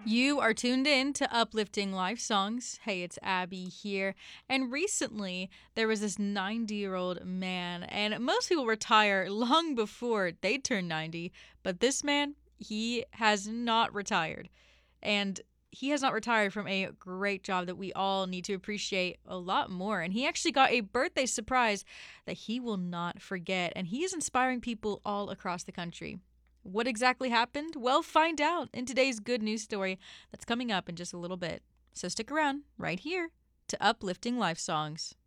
You are tuned in to Uplifting Life Songs. Hey, it's Abby here. And recently, there was this 90-year-old man, and most people retire long before they turn 90, but this man, he has not retired. And he has not retired from a great job that we all need to appreciate a lot more. And he actually got a birthday surprise that he will not forget. And he is inspiring people all across the country. What exactly happened? Well, find out in today's good news story that's coming up in just a little bit. So stick around right here to Uplifting Life Songs.